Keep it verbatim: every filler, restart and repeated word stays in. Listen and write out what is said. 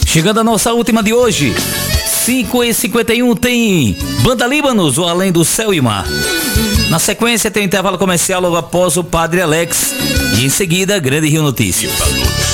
Chegando a nossa última de hoje, cinco e cinquenta e um, tem Banda Líbanos, o Além do Céu e Mar. Na sequência tem intervalo comercial logo após o Padre Alex e em seguida Grande Rio Notícias.